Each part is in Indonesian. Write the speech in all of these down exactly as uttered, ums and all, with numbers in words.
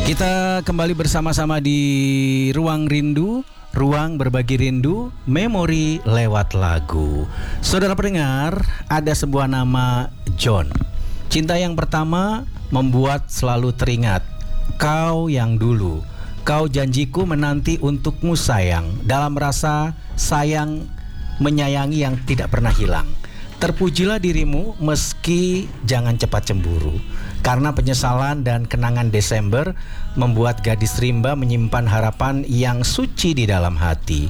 Kita kembali bersama-sama di Ruang Rindu, ruang berbagi rindu, memori lewat lagu. Saudara pendengar, ada sebuah nama John. Cinta yang pertama membuat selalu teringat. Kau yang dulu, kau janjiku menanti untukmu sayang. Dalam rasa sayang menyayangi yang tidak pernah hilang. Terpujilah dirimu meski jangan cepat cemburu. Karena penyesalan dan kenangan Desember membuat gadis rimba menyimpan harapan yang suci di dalam hati.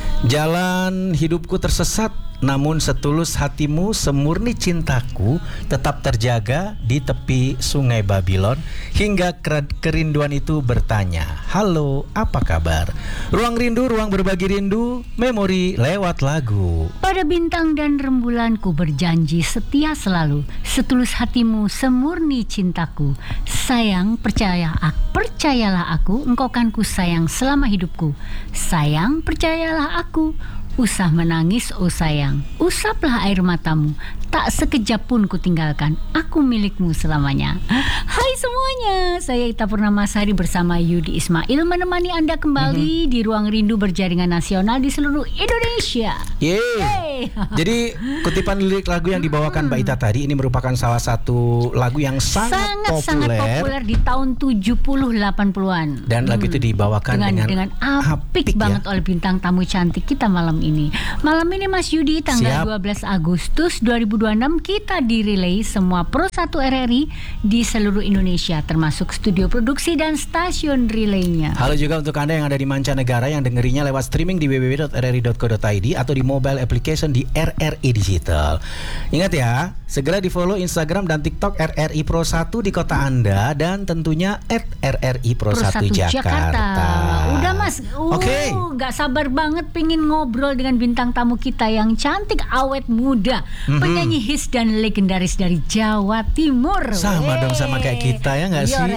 Jalan hidupku tersesat, namun setulus hatimu, semurni cintaku tetap terjaga di tepi sungai Babylon. Hingga kerinduan itu bertanya, halo, apa kabar? Ruang Rindu, ruang berbagi rindu, memori lewat lagu. Pada bintang dan rembulanku berjanji setia selalu. Setulus hatimu, semurni cintaku. Sayang, percaya, percayalah aku, engkau kan ku sayang selama hidupku. Sayang, percayalah aku. Usah menangis, oh sayang, usaplah air matamu. Tak sekejap pun ku tinggalkan, aku milikmu selamanya. Hai semuanya, saya Ita Purnamasari bersama Yudi Ismail menemani Anda kembali mm-hmm. di Ruang Rindu berjaringan nasional di seluruh Indonesia. Yeay. Yeay. Jadi kutipan lirik lagu yang dibawakan Mbak Ita tadi ini merupakan salah satu lagu yang sangat, sangat populer. Sangat populer di tahun tujuh puluh delapan puluhan. Dan hmm. lagu itu dibawakan dengan, dengan, dengan apik, apik banget ya? Oleh bintang tamu cantik kita malam ini. Malam ini Mas Yudi tanggal Siap. dua belas Agustus dua ribu dua puluh enam kita direlay semua Pro satu R R I di seluruh Indonesia termasuk studio produksi dan stasiun relaynya. Halo juga untuk Anda yang ada di mancanegara yang dengerinya lewat streaming di w w w dot r r i dot co dot i d atau di mobile application di R R I Digital. Ingat ya, segera di follow Instagram dan TikTok R R I Pro satu di kota Anda dan tentunya at R R I Pro, Pro satu Jakarta. Jakarta. Udah Mas, uh, Oke. Okay. Gak sabar banget pengen ngobrol dengan bintang tamu kita yang cantik, awet muda, mm-hmm. penyanyi hits dan legendaris dari Jawa Timur. Sama Wey. dong sama kayak kita ya nggak sih?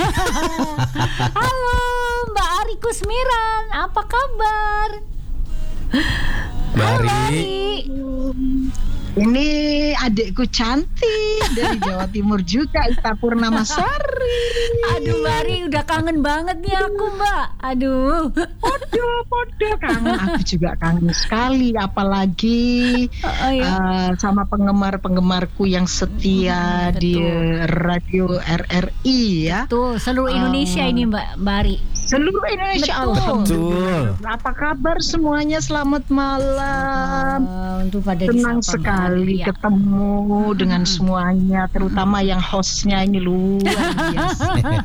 Halo Mbak Ari Kusmiran, apa kabar? Mbak Ari. Ini adikku cantik dari Jawa Timur juga, Ita Purnamasari. Aduh Mbak Ari, udah kangen banget nih aku Mbak. Aduh. Podo, podo kangen. Aku juga kangen sekali, apalagi oh, iya. uh, sama penggemar-penggemarku yang setia hmm, di radio R R I ya. Betul, seluruh Indonesia uh, ini Mbak Mbak Ari. Seluruh Indonesia. Betul. Apa kabar semuanya? Selamat malam. Uh, pada Senang sekali. Kali ya. ketemu dengan semuanya, terutama yang hostnya ini luar biasa.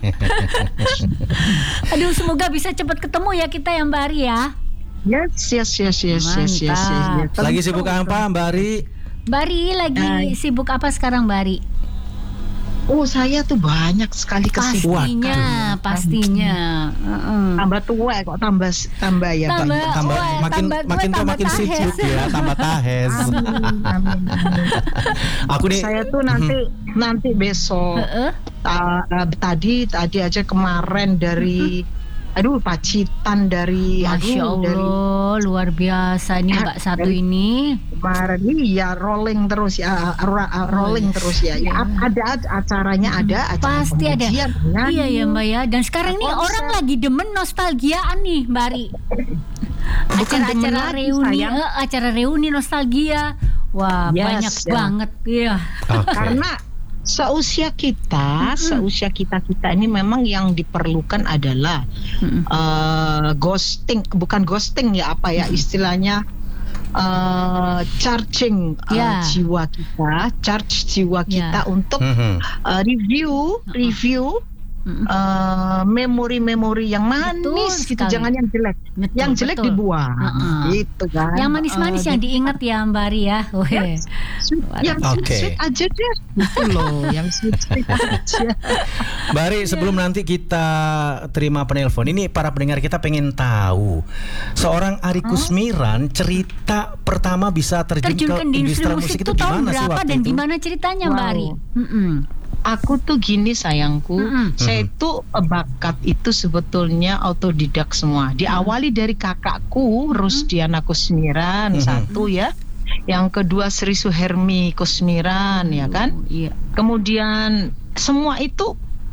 Aduh, semoga bisa cepat ketemu ya kita ya Mbak Ari ya. Yes, yes, yes, yes, yes, yes, yes. Lagi sibuk apa Mbak Ari? Mbak Ari lagi Ay. sibuk apa sekarang Mbak Ari? Oh, saya tuh banyak sekali kesibukan. Pastinya, pastinya. Uh-uh. Tambah tua kok tambah tambah ya tambah, tambah, tambah oh, makin tambah makin tua makin sibuk ya, tambah tahes. Amin, amin, amin. Aku nih saya tuh nanti nanti besok uh-uh. ta, uh, tadi tadi aja kemarin dari aduh Pacitan dari Masya aduh Allah, dari luar biasa nih Mbak satu ini. Kemarin iya rolling terus ya, rolling terus ya. Ya ada acaranya ada, acara pasti ada. Ya, iya ya Mbak ya. Dan sekarang nih orang lagi demen nostalgiaan nih Mbak Ari. Acara-acara reuni, eh, acara reuni nostalgia. Wah, yes, banyak ya. banget ya. Okay. Karena seusia kita, mm-hmm. seusia kita kita ini memang yang diperlukan adalah mm-hmm. uh, ghosting, bukan ghosting ya apa ya mm-hmm. istilahnya uh, charging uh, yeah. jiwa kita, charge jiwa kita yeah. untuk mm-hmm. uh, review, uh-huh. review. Uh, memori-memori yang manis gitu, jangan yang jelek. Betul, yang jelek betul. dibuang, uh-uh. gitu kan. Yang manis-manis uh, yang diingat ya Mbak Ari ya. Yes. Yang okay. sweet-sweet aja deh, gitu loh. Yang sweet-sweet aja. Mbak Ari, sebelum nanti kita terima penelpon, ini para pendengar kita pengen tahu seorang Ari Kusmiran cerita pertama bisa terjun, terjun ke industri musik itu tahun gimana sih waktu dan itu? Gimana ceritanya wow. Mbak Ari? Mm-mm. Aku tuh gini sayangku, mm-hmm. saya itu bakat itu sebetulnya autodidak semua. Diawali dari kakakku Rusdiana Kusmiran mm-hmm. satu ya, yang kedua Sri Suhermi Kusmiran ya kan. Iya. Kemudian semua itu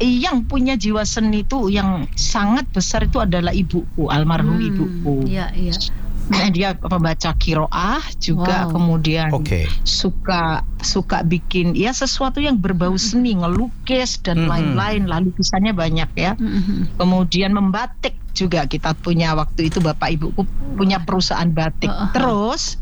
yang punya jiwa seni itu yang sangat besar itu adalah ibuku, almarhum Hmm, ibuku. Iya, iya. Nah, dia pembaca kiroah juga, Wow. kemudian Oke. suka suka bikin ya sesuatu yang berbau seni, ngelukis dan Mhm. lain-lain. Lalu lukisannya banyak ya. Mhm. Kemudian membatik juga, kita punya waktu itu bapak ibuku punya perusahaan batik. Uh-huh. Terus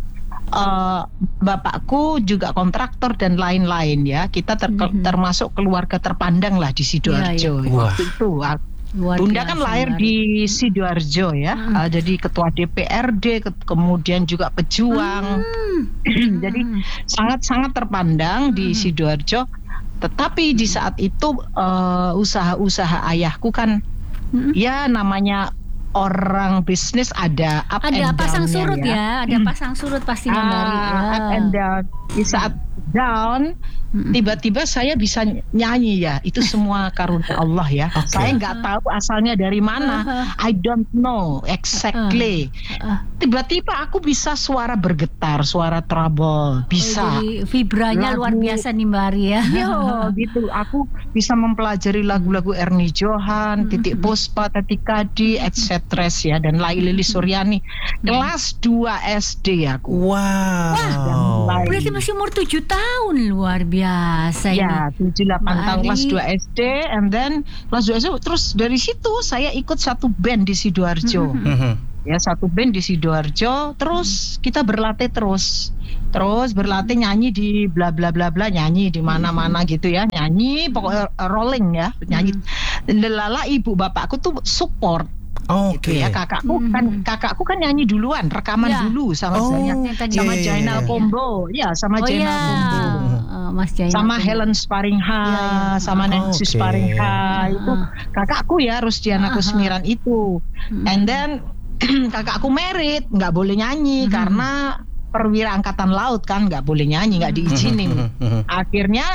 eh, bapakku juga kontraktor dan lain-lain ya. Kita ter- Mhm. termasuk keluarga terpandang lah di Sidoarjo. Iya, iya. Waktu itu Luar Bunda biasa, kan lahir Mbak Ari. di Sidoarjo ya. Hmm. Uh, jadi ketua D P R D, ke- kemudian juga pejuang. Hmm. Jadi sangat-sangat terpandang di Sidoarjo. Tetapi di saat itu uh, usaha-usaha ayahku kan Hmm. ya namanya orang bisnis ada up Ada and pasang down-nya surut ya, ada pasang surut pastinya Mbak Ari. Ah, up Ah. and down. Di saat down, Mm-mm. tiba-tiba saya bisa nyanyi ya. Itu semua karunia Allah ya. Oke. Saya nggak tahu asalnya dari mana. I don't know exactly. Ah. Tiba-tiba aku bisa suara bergetar, suara trouble, bisa. Oh, jadi vibranya luar Lagu- biasa nih Mbak Ari ya. Yo, gitu. Aku bisa mempelajari lagu-lagu Ernie Johan, Titik Puspa, Tati Kadi, et cetera ya, dan Lai Lili Suryani. Kelas dua S D aku. Wow. Wah. Berarti masih umur tujuh tahun, luar biasa ini. Ya, tujuh delapan Mbak tahun, kelas Ari. dua S D, and then kelas dua S D, terus dari situ saya ikut satu band di Sidoarjo. Mhm. Ya, satu band di Sidoarjo, terus kita berlatih terus. Terus berlatih nyanyi di bla bla bla bla, nyanyi di mana-mana gitu ya, nyanyi pokoknya rolling ya, nyanyi. Lelala ibu bapakku tuh support Oke. gitu ya. Kakakku kan kakakku kan nyanyi duluan, rekaman Ya. dulu sama Oh, saya. yang tadi Sama iya, iya, Jainal iya. Combo, ya sama Oh Jainal iya, Combo. Eh, Mas Jainal Sama Combo. Helen Sparingha, Iya, iya. sama Nancy Oke. Sparingha, itu Ah. kakakku ya, Rusdiana Ah, ah. Kusmiran itu. Hmm. And then kakakku merit, nggak boleh nyanyi Hmm. karena perwira angkatan laut kan, nggak boleh nyanyi, nggak diizinin. Mhm. Akhirnya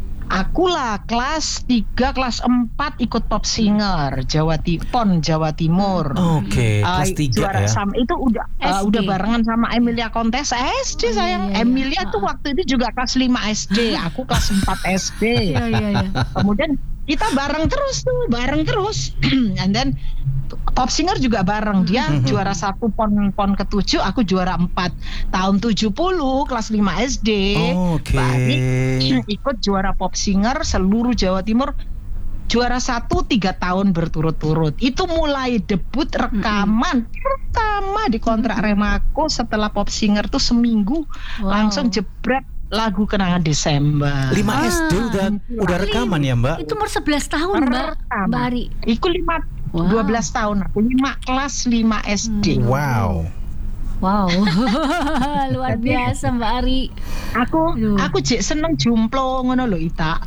akulah kelas tiga, kelas empat ikut Pop Singer Jawa Ti- Pon Jawa Timur. Oke, Uh, kelas tiga juara ya. sama itu udah uh, S D. udah barengan sama Emilia Kontes S D Oh, sayang. iya, iya. Emilia tuh Ah. waktu itu juga kelas lima S D, aku kelas empat S D. Iya, iya, iya. Kemudian kita bareng terus tuh, bareng terus. And then Pop Singer juga bareng, dia Mhm. juara satu pon pon ketujuh, aku juara empat tahun tujuh puluh kelas lima S D. Oke. Mbak Ani ikut juara Pop Singer seluruh Jawa Timur, juara satu tiga tahun berturut-turut. Itu mulai debut rekaman pertama di kontrak Remako setelah Pop Singer tuh seminggu Wow. langsung jebret lagu Kenangan Desember. lima S D Ah, udah udah rekaman ya, Mbak? Itu umur sebelas tahun Mbak, Pertama. Mbak Ari. Iku lima Wow. dua belas tahun aku, lima kelas lima S D. Wow. Wow, luar biasa Mbak Ari. Aku Aduh. aku jek seneng jumplo ngono lho Ita.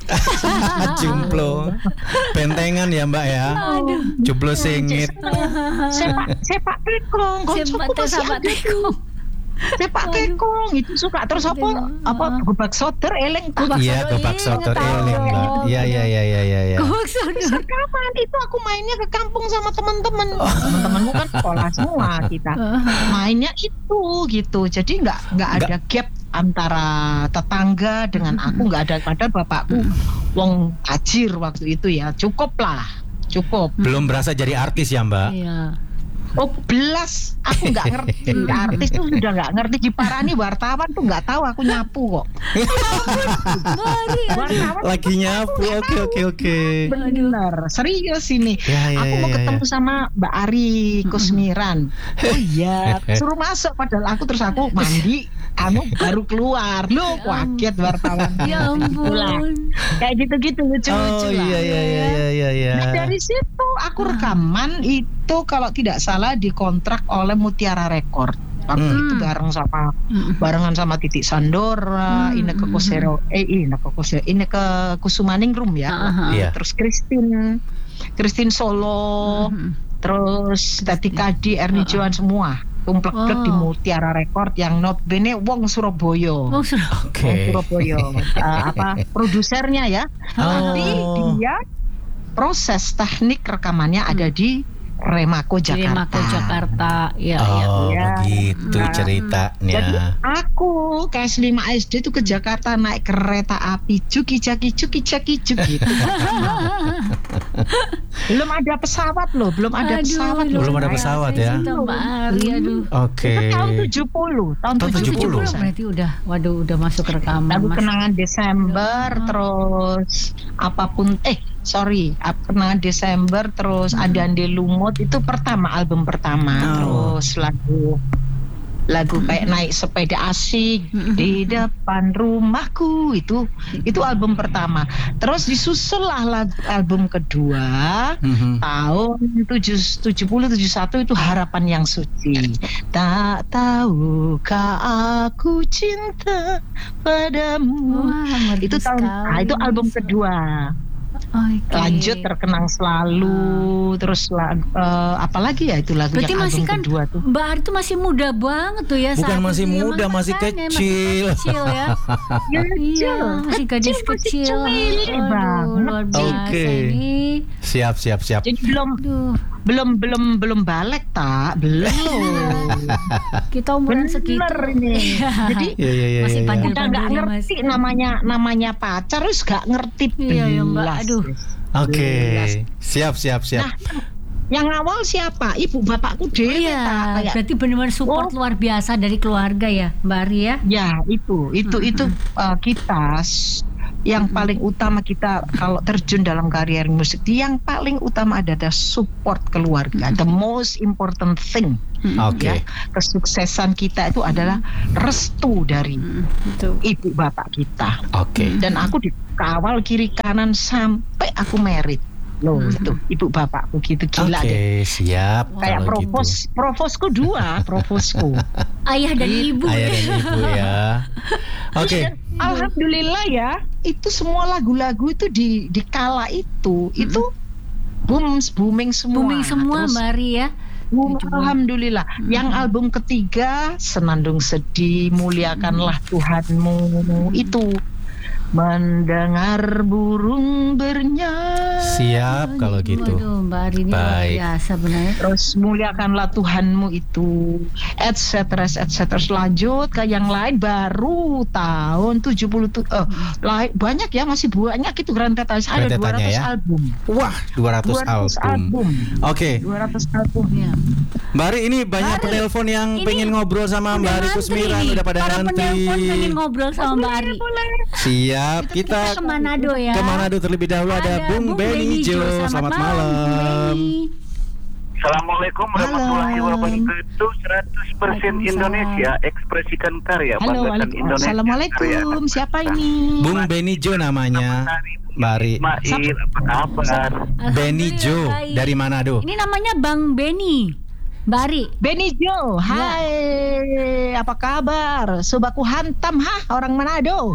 Jumplo. Bentengan ya, Mbak ya. Aduh. Juplo singit. Sepak sepak tekong, Sepak koncoku masih sepak ada tuh. tekong. Sepak Waduh. tekong itu suka terus apa Aduh. apa gobak soder eleng tak. Gobak Iya, sodo, gobak iya, sotor tahu. eling, Mbak. Iya, iya, iya, iya, iya, iya. Gobak sodo. Terus rekaman itu aku mainnya ke kampung sama teman-teman. Teman-temanku kan sekolah semua kita. Mainnya itu gitu. Jadi nggak nggak ada gap antara tetangga dengan aku, nggak ada. Padahal bapakku wong tajir waktu itu ya. Cukup lah. Cukup. Belum berasa jadi artis ya, Mbak? Iya. Oh belas, aku nggak ngerti. Artis tuh sudah nggak ngerti. Diparani wartawan tuh nggak tahu aku nyapu kok. Mbak Ari. Wartawan Lagi nyapu. Oke, oke, oke. bener, serius ini. Ya, ya, Aku ya, mau ya, ketemu ya. sama Mbak Ari Kusmiran. Oh iya, suruh masuk. Padahal aku terus aku mandi, anu baru keluar. Loh, kaget wartawan. Ya Itulah. ampun. Kayak gitu-gitu lucu-lucu Oh lah. iya, iya, iya, iya, iya, iya. Nah, dari situ aku rekaman itu kalau tidak salah dikontrak oleh Mutiara Record. Waktu Hmm. itu bareng sama Mm. barengan sama Titik Sandora, Hmm, Ineke hmm, Kosero, eh Ineke Kosero, Ineke Kusumaningrum ya. Aha. Iya. Terus Christine, Christine Solo, Mhm. terus Tati Kadi, Ernie Uh-uh. Johan semua tumplek Oh. di Mutiara Record yang notabene wong Surabaya. Oh, sudah. Wong Oke. Surabaya. Uh, apa produsernya ya. Oh. Tapi dia proses teknik rekamannya ada di Remako Jakarta. Remako Jakarta. Ya, Oh, ya. begitu Nah, ceritanya. Jadi aku kelas lima S D itu ke Jakarta naik kereta api cuki caki cuki caki cuki gitu. Belum ada pesawat loh, belum ada Aduh, pesawat loh. Belum ada pesawat ya. Cinta Mbak Ari, aduh. Oke. Itu tahun tujuh puluh, tahun Tahun tujuh puluh. tujuh puluh. Berarti udah, waduh, udah masuk rekaman. Lagu Mas. kenangan Desember, Aduh. terus apapun, eh sorry, ap- kenangan Desember, terus Adande Lumut itu pertama, album pertama, Oh. terus lagu lagu kayak naik sepeda asik di depan rumahku itu itu album pertama. Terus disusul lah lagu, album kedua Mhm. tahun tujuh puluh tujuh puluh satu itu Harapan yang Suci. Tak tahukah aku cinta padamu. Wah, merdu Itu tahun sekali. nah, itu album kedua. Oke. Lanjut Terkenang Selalu, terus lagu, eh, apalagi ya itu lagu Berarti yang masih album kan kedua tuh. Mbak Ari tuh masih muda banget tuh ya. Bukan saat masih itu ya. muda, Mak- masih makanya, kecil. Masih kecil ya. Ya, Iya, masih gadis Kecil, masih kecil. cumilik Aduh, banget. luar biasa Oke. ini. Siap, siap, siap. Jadi belum Aduh, belum belum belum balik tak belum. kita umuran segitu. Bener ini. Jadi Iya, iya, iya. Masih iya, iya. pandai. udah nggak Bandel-bandelnya ngerti masih. namanya namanya pacar, terus nggak ngerti Iya, ya, Mbak. belas. Aduh. Oke. Belas. Siap, siap, siap. Nah, yang awal siapa? Ibu bapakku Oh dewe iya, tak kayak. berarti benar-benar support Oh. luar biasa dari keluarga ya, Mbak Ari ya. Ya itu itu itu uh, kita s- yang paling utama kita kalau terjun dalam karir musik, yang paling utama adalah support keluarga. The most important thing. Oke. Ya, kesuksesan kita itu adalah restu dari Mm, Itu. ibu bapak kita. Oke. Dan aku dikawal kiri kanan sampai aku merit. Loh, itu ibu bapakku gitu, gila Oke, deh. siap. Kayak kalau provos, gitu. provosku dua, provosku. Ayah dan ibu. Ayah ya. dan ibu ya. Oke. Dan alhamdulillah ya, itu semua lagu-lagu itu di di kala itu itu boom booming semua. Booming semua Terus, Mbak Ari ya. boom, Itu. alhamdulillah. Yang album ketiga Senandung Sedih, Muliakanlah Tuhanmu, itu mendengar burung bernyanyi. Siap kalau gitu. Waduh, Mbak Ari ini luar Baik. biasa benar. Terus muliakanlah Tuhanmu itu, et cetera et cetera. Lanjut ke yang lain baru tahun tujuh puluh tuh, eh, lain banyak ya, masih banyak itu rentetannya, ada dua Rentetannya ratus ya. album. Wah, dua ratus dua ratus album. album. Oke. dua ratus album. Ya. Mbak Ari, ini banyak Mbak Ari, penelpon yang ini pengen ngobrol sama Mbak Ari Udah Kusmiran, ngantri. udah pada Para ngantri. penelpon pengen ngobrol sama Mbak Ari. Siap, Kita kita ke Manado ya. ke Manado terlebih dahulu, ada, Bung Benny Jo. Selamat malam. Bung Benny. Assalamualaikum warahmatullahi Malam. wabarakatuh. seratus persen Waalaikumsalam. Indonesia, ekspresikan karya, Halo, banggakan waalaikum- Indonesia. Assalamualaikum. Karya. Siapa ini? Bung Benny Jo namanya. Mbak Ari. Ismail, apa kabar? Benny Jo Alhamdulillah, baik. dari Manado. Ini namanya Bang Benny. Mbak Ari. Benny Jo, hai, apa kabar? Sobaku hantam, hah, orang Manado.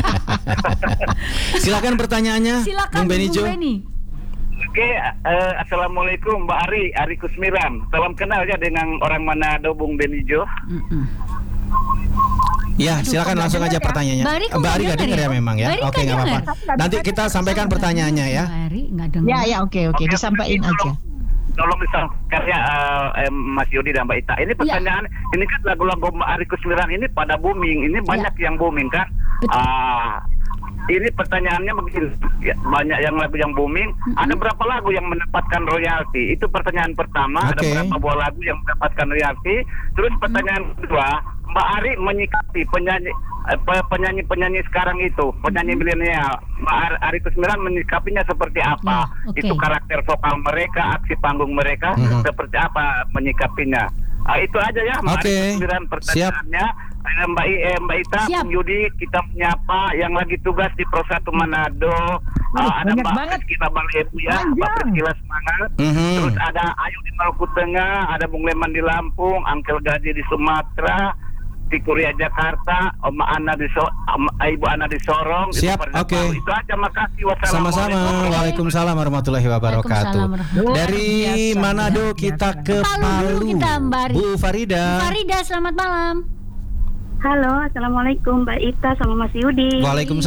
Silakan pertanyaannya, Silakan Bung Benny Jo. Oke, eh, assalamualaikum Mbak Ari, Ari Kusmiran. Salam kenal ya dengan orang Manado, Bung Benny Jo. Mm-mm. Ya, silakan langsung aja pertanyaannya. Mbak Ari kok Mbak Ari nggak nggak dengar dengar ya ya? memang ya? Mbak Ari Oke, nggak nggak apa-apa. dengar. Nanti kita sampaikan pertanyaannya ya. Mbak Ari nggak dengar. Ya, ya, oke, oke, Oke, disampaikan ini aja. tolong- Tolong disampaikan ya, eh, eh, Mas Yudi dan Mbak Ita. Ini pertanyaan, ini kan lagu-lagu Mbak Ari Kusmiran ini pada booming. Ini banyak yang booming kan? Betul. Ah, ini pertanyaannya begini, ya, banyak yang lagu yang booming. Ada berapa lagu yang mendapatkan royalti? Itu pertanyaan pertama. Ada Oke. berapa buah lagu yang mendapatkan royalti? Terus pertanyaan kedua, Mbak Ari menyikapi penyanyi eh, pe- penyanyi-penyanyi sekarang itu, penyanyi milenial, Mbak Ari, Ari Kusmiran menyikapinya seperti apa? Ya, oke. Itu karakter vokal mereka, aksi panggung mereka, Mhm. seperti apa menyikapinya? Ah, itu aja ya, Mbak Oke. Ari Kusmiran pertanyaannya. Eh, Mbak, I, eh, Mbak Ita, Siap. Bung Yudi, kita menyapa yang lagi tugas di Pro satu Manado. Wih, Ah, ada banyak Mbak banget. Priscila Balebu ya, Panjang. Mbak Priscila semangat. Mhm. Terus ada Ayu di Maluku Tengah, ada Bung Leman di Lampung, Angkel Gaji di Sumatera, di Kuria Jakarta, Oma Ana di so, Om- Ibu Ana di Sorong. di Siap, Purworejo. oke. Itu aja, makasih. Sama-sama. Wassalamualaikum. Waalaikumsalam warahmatullahi wabarakatuh. Waalaikumsalam warahmatullahi Dari Biasa, Manado biasa. kita ke Palu dulu Palu. kita, Mbak Ari. Bu Farida. Farida, selamat malam. Halo, assalamualaikum Mbak Ita sama Mas Yudi.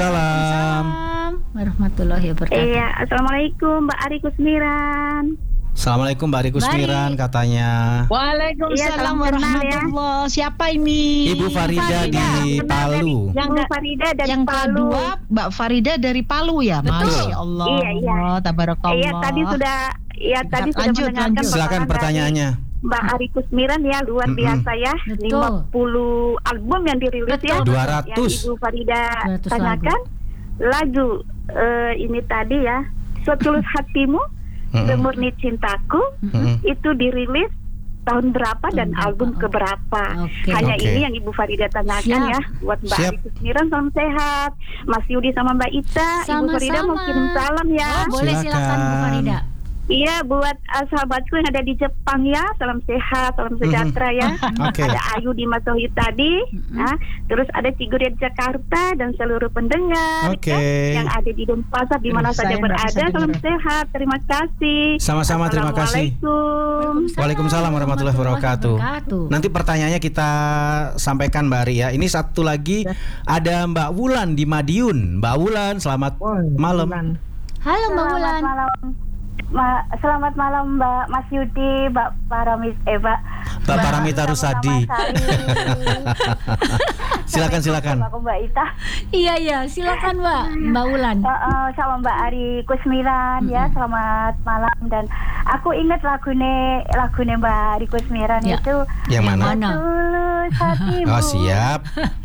Waalaikumsalam. Waalaikumsalam warahmatullahi wabarakatuh. Iya, assalamualaikum Mbak Ari Kusmiran. Assalamualaikum Mbak Ari Kusmiran Baik. katanya. Waalaikumsalam Iya, salam kenal ya. warahmatullah. Siapa ini? Ibu Farida di Farida. Palu. Yang Bu ga- Farida dari yang Palu. kedua Mbak Farida dari Palu ya. Betul. Masya Allah. Iya, iya. Tabarakallah. Iya, tadi sudah ya tadi sudah Lanjut, mendengarkan lanjut. Silakan paparan pertanyaannya. dari Mbak Ari Kusmiran ya, luar Mm-mm. biasa ya. Betul. lima puluh album yang dirilis Betul. ya. dua ratus. Yang Ibu Farida dua ratus tanyakan. Lagu eh, ini tadi ya, Setulus Hatimu, Mm-mm. Semurni Cintaku, Mm-mm. itu dirilis tahun berapa dan Tahun album berapa? keberapa. Oke. Hanya Oke. ini yang Ibu Farida tanyakan Siap. ya. Buat Mbak Siap. Ari Kusmiran salam sehat. Mas Yudi sama Mbak Ita, Ibu Farida mau Sama-sama. kirim salam ya. Oh, boleh silakan Bu Silakan. Farida. Iya, buat uh, sahabatku yang ada di Jepang ya, salam sehat, salam sejahtera ya. Oke. Ada Ayu di Masohi tadi, Mhm. nah, terus ada Ciguria di Jakarta dan seluruh pendengar Oke. ya, yang ada di Denpasar di mana Saya saja nggak bisa berada. Salam dengar. sehat, terima kasih. Sama-sama, terima kasih. Assalamualaikum. Waalaikumsalam warahmatullahi wabarakatuh. wabarakatuh. Nanti pertanyaannya kita sampaikan Mbak Ari ya. Ini satu lagi ada Mbak Wulan di Madiun. Mbak Wulan, selamat malam. Halo Mbak Selamat Wulan. malam. Ma- selamat malam Mbak Mas Yudi, Mbak Paramis, eh Mbak Mbak Paramita Rusadi. Silakan, silakan. Aku Mbak Ita. Iya iya, silakan Mbak. Mbak Wulan. Uh, uh, sama Mbak Ari Kusmiran ya, selamat malam. Dan aku ingat lagune lagune Mbak Ari Kusmiran Ya. itu Yang mana? mana? Tulus hatimu, Oh, siap.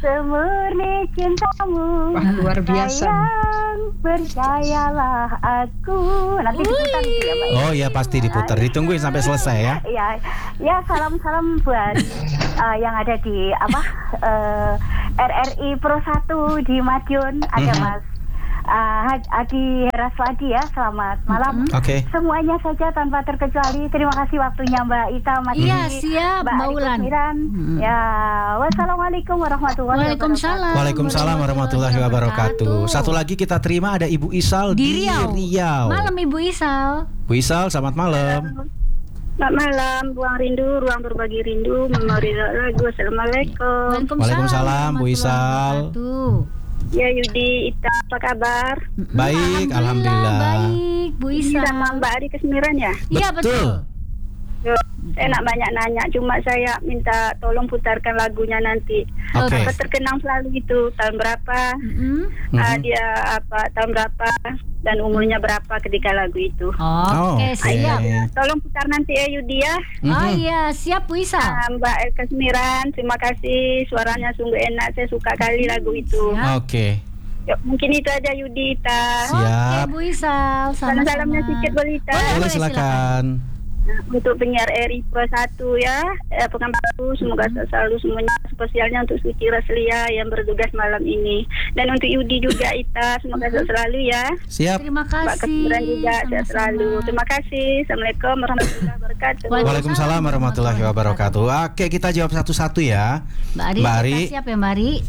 semurni cintamu. Wah, luar biasa. Sayang, percayalah aku. Nanti diputar gitu ya Mbak. Oh ya, pasti diputar. Ditungguin sampai selesai ya. Ya, ya salam-salam buat uh, yang ada di apa uh, R R I Pro satu di Madiun, ada Mhm. Mas uh, Adi Heraswadi ya. Selamat malam. Oke. Semuanya saja tanpa terkecuali. Terima kasih waktunya Mbak Ita, Mas Iya, Yudi, siap, Mbak Ari Wulan. Kusmiran. Mhm. Ya, wassalamualaikum warahmatullahi Waalaikumsalam. Waalaikumsalam warahmatullahi wabarakatuh. Satu lagi kita terima ada Ibu Isal Di Riau. Riau. Malam Ibu Isal. Bu Isal, selamat malam. Selamat malam, Ruang Rindu, Ruang Berbagi Rindu, Memori Lagu. Assalamualaikum. Waalaikumsalam, Bu Isal. warahmatullahi wabarakatuh. Ya Yudi, Ita, apa kabar? Baik, alhamdulillah. Baik, Bu Isal. Sama Mbak Ari Kusmiran ya? Iya betul. Yo, saya nak banyak nanya, cuma saya minta tolong putarkan lagunya nanti. Oke. Apa terkenang selalu itu tahun berapa? Mm-mm. Ah, Mhm. dia apa tahun berapa dan umurnya berapa ketika lagu itu? Oh, Oke, oke. siap. Tolong putar nanti ya Yudi ya. Oh Mhm. iya, siap Bu Isal. Ah, Mbak Elka Semiran, terima kasih, suaranya sungguh enak, saya suka kali lagu itu. Siap. Oke. Yo, mungkin itu aja Yudi, Ita. Siap. Oke Bu Isal, sama-sama. Salam-salamnya sedikit boleh Ita. Boleh, Boleh boleh, silakan. Untuk penyiar R I Pro satu ya, eh, Pekanbaru, semoga selalu semuanya, spesialnya untuk Suci Raslia yang bertugas malam ini, dan untuk Yudi juga Ita, semoga sehat selalu ya. Siap. Terima Mbak kasih. Kesiburan juga sehat Sama-sama. selalu. Terima kasih. Assalamualaikum warahmatullahi wabarakatuh. Waalaikumsalam warahmatullahi wabarakatuh. Oke, kita jawab satu-satu ya. Mbak Ari, Mbak Ari. kita siap ya Mbak Ari?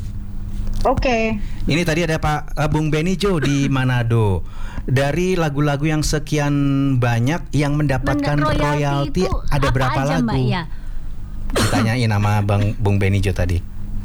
Oke. Ini tadi ada Pak eh, Bung Benijo di Manado. Dari lagu-lagu yang sekian banyak yang mendapatkan Menda- royalti itu ada apa berapa aja, lagu? Mbak? Ya. Ditanyain nama Bang Bung Benijo tadi.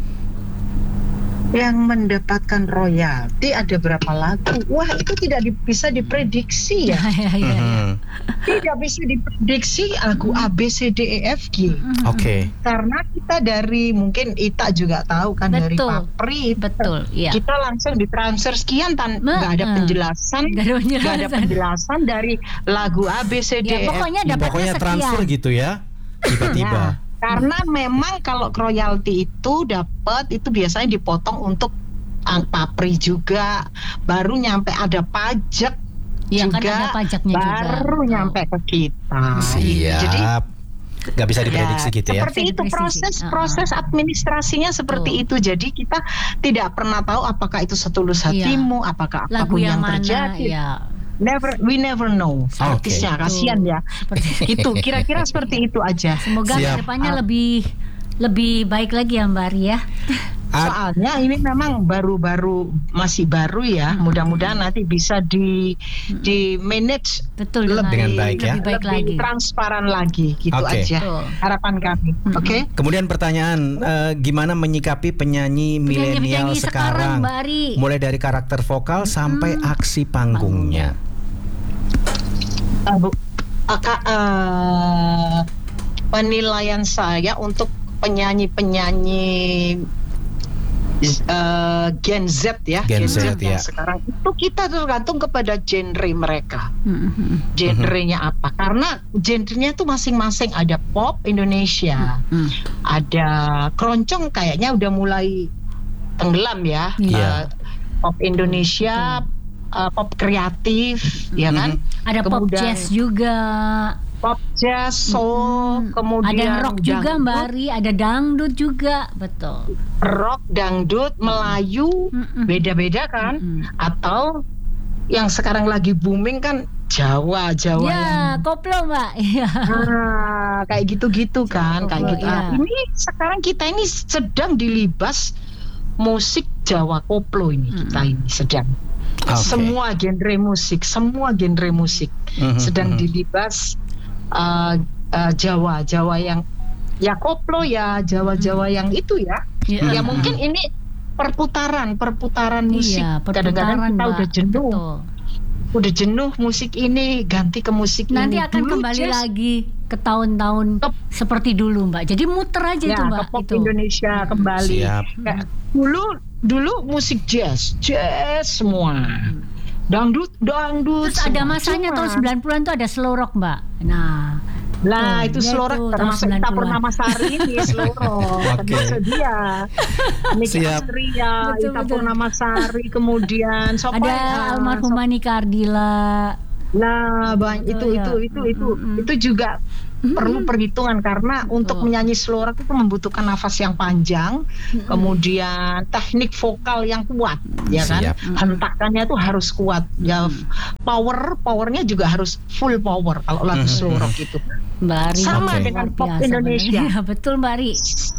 Yang mendapatkan royalti ada berapa lagu? Wah, itu tidak di- bisa diprediksi ya. Iya, iya, iya. Mhm. Tidak bisa diprediksi lagu A B C D E F G. Mhm. Oke. Karena kita dari mungkin Ita juga tahu kan dari Betul. Papri. Betul, iya. Kita langsung ditransfer sekian tan Me- nggak ada eh. penjelasan, Nggak ada nggak ada penjelasan. penjelasan dari lagu A B C D Ya, E F G. pokoknya dapatnya Pokoknya sekian. transfer gitu ya. Tiba-tiba. Nah, karena memang kalau royalti itu dapat itu biasanya dipotong untuk ang- Papri juga, baru nyampe ada pajak Iya, kan juga, ada pajaknya juga. baru Betul. nyampe ke kita. Siap. Jadi nggak bisa diprediksi gitu ya. seperti Bisa itu diprediksi. proses Uh-uh. proses administrasinya seperti itu. Jadi kita tidak pernah tahu apakah itu setulus Iya. hatimu, apakah Lagu apapun yang yang, mana terjadi. ya. Never, we never know. Oke. Artisnya kasihan ya. Seperti Itu kira-kira seperti itu aja. Semoga Siap. kedepannya Ah. lebih lebih baik lagi ya Mbak Ari ya. Ad- Soalnya ini memang baru-baru masih baru ya. Mudah-mudahan nanti bisa di di manage Betul Lebih- Dengan baik ya. Lebih baik lebih lagi. transparan lagi gitu Oke. aja. Betul. Harapan kami. Oke. Kemudian pertanyaan, eh, gimana menyikapi penyanyi milenial Penyanyi-penyanyi sekarang, sekarang, Mbak Ari. mulai dari karakter vokal sampai aksi panggungnya. Ah, Bu, aka- eh, penilaian saya untuk penyanyi-penyanyi eh, Gen Z ya, Gen Z, yang ya. sekarang itu kita tergantung kepada genre mereka. Mhm. Genrenya apa? Karena genrenya itu masing-masing, ada pop Indonesia, Hmm. ada keroncong kayaknya udah mulai tenggelam ya. Iya. Eh, pop Indonesia, eh, pop kreatif, ya kan? Ada pop Kemudian jazz juga. pop jazz, soul, Hmm. kemudian Ada rock juga dangdut, Mbak Ari, ada dangdut juga, betul. rock, dangdut, Melayu, Mm-mm. beda-beda kan? Mm-mm. Atau yang sekarang lagi booming kan Jawa, Jawa Ya, yang koplo Mbak. Iya. ah, kayak gitu-gitu kan, Koplo, kayak gitu. iya. Ah, ini sekarang kita ini sedang dilibas musik Jawa koplo ini, kita ini sedang. Oke. Semua genre musik, semua genre musik Mhm, sedang mhm. dilibas uh, uh, Jawa, Jawa yang ya koplo ya, Jawa-Jawa yang itu ya. Iya. Ya mungkin ini perputaran, perputaran musik. Iya, Kadang-kadang perputaran kita Mbak. udah jenuh, Betul. udah jenuh musik ini ganti ke musik Nanti ini. akan Dulu kembali jazz, lagi ke tahun-tahun Ke- seperti dulu Mbak. Jadi muter aja ya, itu ke Mbak pop itu. Indonesia kembali. Siap. Kayak dulu dulu musik jazz, jazz semua. Dangdut, dangdut. Terus ada semua. masanya Cuma- tahun sembilan puluhan tuh ada slow rock Mbak. Nah, Lah Tuh, itu dia slow rock tuh, termasuk tahun kita sembilan puluhan. Purnamasari ini slow rock. Oke. Termasuk dia. Niki Siap. Astria, Betul, Ita betul. Purnamasari, kemudian siapa ada ya? almarhumah Nika Ardila. Nah, banyak itu Betul, itu ya. itu itu Mm-mm. itu juga perlu perhitungan karena untuk Betul. menyanyi slow rock itu membutuhkan nafas yang panjang, kemudian teknik vokal yang kuat, ya kan? Siap. Hentakannya tuh harus kuat. Ya power powernya juga harus full power kalau lagu Mm-mm. slow rock itu. Mbak Ari Sama luar dengan pop biasa Indonesia. bener. Iya, betul Mbak Ari.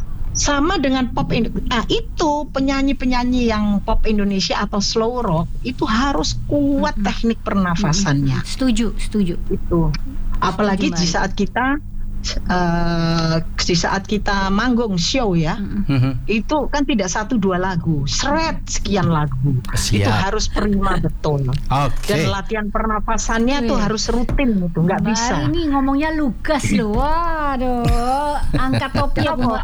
Sama dengan pop Indo- ah, itu penyanyi-penyanyi yang pop Indonesia atau slow rock itu harus kuat teknik pernafasannya. Setuju, setuju. Itu apalagi Setuju, di Mbak. saat kita eh, di saat kita manggung show ya, Mhm. itu kan tidak satu dua lagu, seret sekian lagu. Siap. Itu harus prima betul. Oke. Dan latihan pernafasannya tuh Wih. harus rutin itu, nggak Mbak bisa. Ari ini ngomongnya lugas loh. Waduh, angkat topi aku Mbak.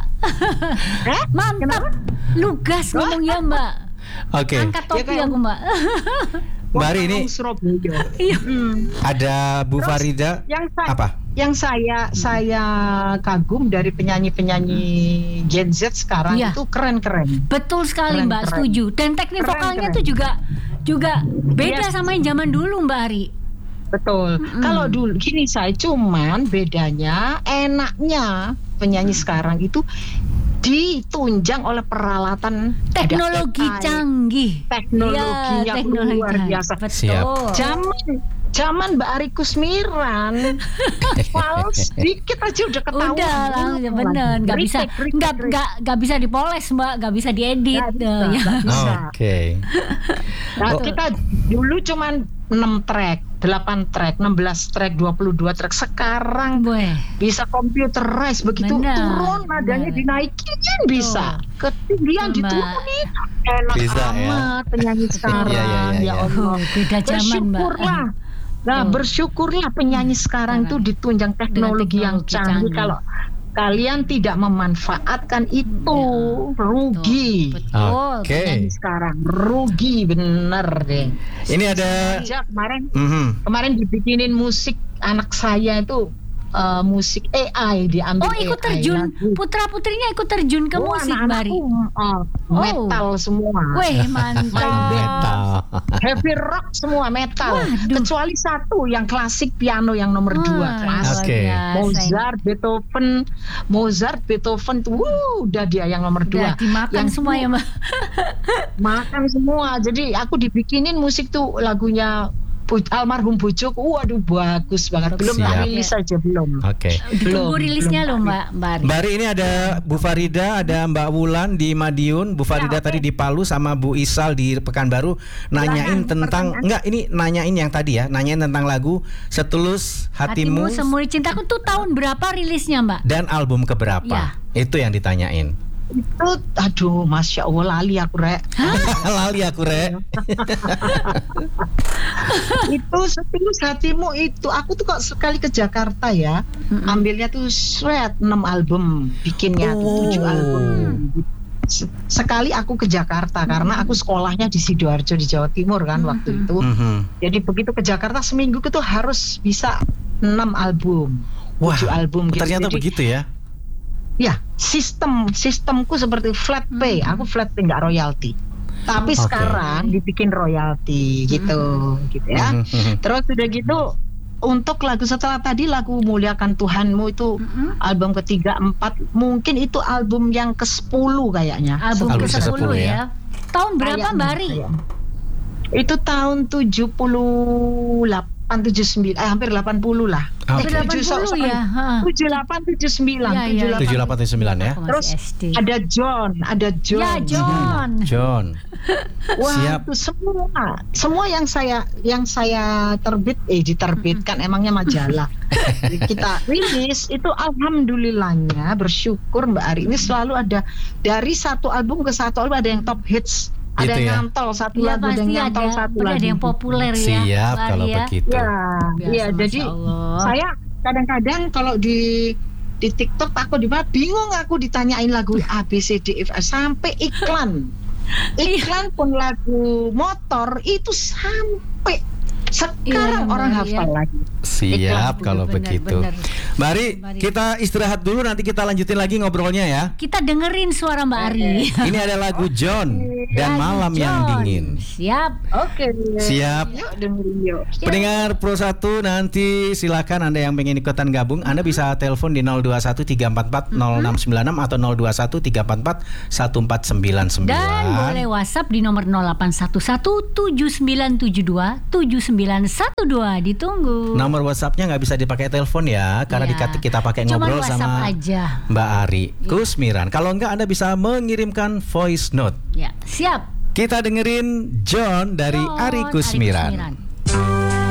Eh? Mantap. Lugas ngomongnya Mbak. Oke. Angkat topi Ya, kayak- aku Mbak. Mbak Ari, ini Orang Surabaya. Iya. Hmm. ada Bu Terus, Farida. Yang saya, Apa? yang saya saya kagum dari penyanyi-penyanyi Gen Z sekarang Iya. itu keren-keren. Betul sekali Keren, Mbak, keren. setuju. Dan teknik Keren, vokalnya keren. tuh juga juga beda Yes. sama yang zaman dulu Mbak Ari. Betul. Mm-mm. Kalau dulu gini saya cuman bedanya enaknya penyanyi sekarang itu ditunjang oleh peralatan ada Teknologi A I, canggih. teknologinya Iya, teknologi luar canggih. biasa. Betul. Siap. Zaman zaman Mbak Ari Kusmiran, fals dikit aja udah ketahuan. Udah langsung bener, nggak bisa, Retake, retake, nggak retake. nggak nggak bisa dipoles Mbak, nggak bisa diedit. Nggak bisa, Eh, ya. nggak bisa. Oke. Nah, Oh. kita dulu cuman enam track, delapan track, enam belas track, dua puluh dua track. Sekarang Boy, bisa computerize, begitu Benar, turun nadanya benar. dinaikin bisa, ketinggian Mbak. diturunin. Enak Bisa, ya. amat penyanyi sekarang. Iya, iya, iya, Ya iya. Allah. oh, beda zaman Mbak. Bersyukurlah. Nah, Tuh. bersyukurlah penyanyi sekarang itu Sekarang. ditunjang teknologi yang teknologi canggih. canggih. Kalau kalian tidak memanfaatkan itu, Ya, rugi. Betul. Oke. Penyanyi sekarang rugi bener deh. Ini ada. Aja kemarin Mhm. kemarin dibikinin musik anak saya itu eh, musik A I diambil Oh, ikut A I terjun, lagu. putra putrinya ikut terjun ke Oh, musik Mbak Ari. anak-anakku, oh, metal semua. Weh, Main mantap. Metal. Heavy rock semua metal. Waduh. Kecuali satu yang klasik piano yang nomor Wah, dua. luar Klasik. Oke. biasa. Mozart, Beethoven, Mozart, Beethoven tuh, wuh, udah dia yang nomor Udah dua. dimakan Yang semua ya Mbak. Makan semua. Jadi aku dibikinin musik tuh lagunya Bu- almarhum bojoku. Waduh bagus banget. Belum Siap. tak rilis saja belum. Oke. Ditunggu Belum, rilisnya loh belum. Mbak Mbak Ari. Mbak Ari, ini ada Bu Farida, ada Mbak Wulan di Madiun, Bu Farida Ya, oke. tadi di Palu, sama Bu Isal di Pekanbaru. Nanyain Silakan, tentang pertanyaan. enggak ini nanyain yang tadi ya, nanyain tentang lagu Setulus Hatimu Hatimu, Semurni Cintaku tuh tahun berapa rilisnya Mbak? dan album keberapa? Ya. Itu yang ditanyain. Itu, aduh, masya Allah, lali aku rek. Lali aku rek. Itu setulus hatimu itu, aku tuh kok sekali ke Jakarta ya, mm-hmm. ambilnya tuh sweat enam album, bikinnya tuh tujuh album. Sekali aku ke Jakarta, mm-hmm. karena aku sekolahnya di Sidoarjo di Jawa Timur kan, mm-hmm. waktu itu. Mm-hmm. Jadi begitu ke Jakarta seminggu itu harus bisa enam album, tujuh album. Gitu. Ternyata jadi, begitu ya. Ya, sistem sistemku seperti flat pay, hmm. aku flat pay nggak royalti. Tapi okay. sekarang dibikin royalti gitu, hmm. gitu ya. Hmm. Terus udah gitu untuk lagu setelah tadi lagu Muliakan Tuhanmu itu hmm. album ketiga, empat, mungkin itu album yang ke sepuluh kayaknya. Album ke sepuluh ya. Tahun berapa Mbak Ari? Itu tahun tujuh puluh delapan tujuh puluh sembilan, eh hampir delapan puluh lah. Okay. delapan puluh ya. tujuh puluh delapan tujuh puluh sembilan. Ya, ya. tujuh puluh delapan tujuh puluh sembilan ya. Terus ada John, ada John. Ya, John. John. Wah, siap. Itu semua semua yang saya yang saya terbit eh diterbitkan mm-hmm. emangnya majalah. Kita rilis itu alhamdulillahnya bersyukur Mbak Ari ini selalu ada dari satu album ke satu album ada yang top hits. Ada gitu yang ya? Nyantol satu ya, lagu, ada yang nyantol ada, satu lagu. Ada yang populer ya. Siap kalau ya. begitu. Ya, Biasa, ya jadi Allah. saya kadang-kadang kalau di di TikTok aku di bingung aku ditanyain lagu A B C D F sampai iklan. Iklan pun lagu motor itu sampai sekarang iya, orang benar, hafal ya. lagi. Siap Benar, kalau benar, begitu. benar. Mari kita istirahat dulu, nanti kita lanjutin lagi ngobrolnya ya. Kita dengerin suara Mbak Ari. Ini ada lagu John dan Lagu Malam John. yang Dingin. Siap. Oke. Siap. Yuk dengerin yuk. Pendengar Pro satu, nanti silakan Anda yang pengen ikutan gabung, Anda bisa telepon di nol dua satu tiga empat empat nol enam sembilan enam atau nol dua satu tiga empat empat satu empat sembilan sembilan. Dan boleh WhatsApp di nomor nol delapan satu satu tujuh sembilan tujuh dua tujuh sembilan satu dua. Ditunggu. Nomor WhatsAppnya nggak bisa dipakai telepon ya, karena ya. dikata kita pakai Cuman ngobrol WhatsApp sama aja. Mbak Ari Kusmiran. Kalau enggak Anda bisa mengirimkan voice note. Ya, siap. Kita dengerin John dari John, Ari Kusmiran. Ari Kusmiran.